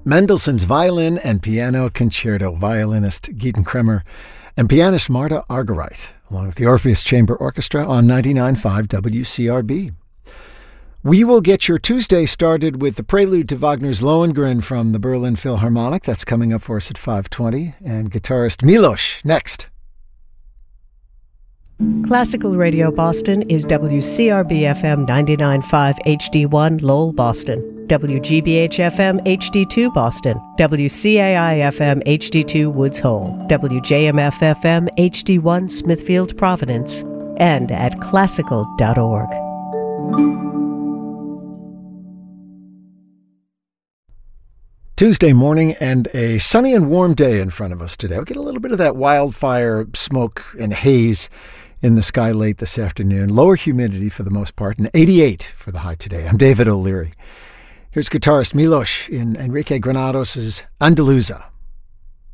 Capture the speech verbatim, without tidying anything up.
Mendelssohn's Violin and Piano Concerto, violinist Gideon Kremer and pianist Marta Argereit, along with the Orpheus Chamber Orchestra on ninety-nine point five W C R B. We will get your Tuesday started with the prelude to Wagner's Lohengrin from the Berlin Philharmonic. That's coming up for us at five twenty. And guitarist Milos next. Classical Radio Boston is W C R B F M ninety-nine point five H D one Lowell, Boston, W G B H F M H D two Boston, W C A I F M H D two Woods Hole, W J M F F M H D one Smithfield, Providence, and at classical dot org. Tuesday morning and a sunny and warm day in front of us today. We'll get a little bit of that wildfire smoke and haze in the sky late this afternoon. Lower humidity for the most part, and eighty-eight for the high today. I'm David O'Leary. Here's guitarist Milos in Enrique Granados' Andaluza.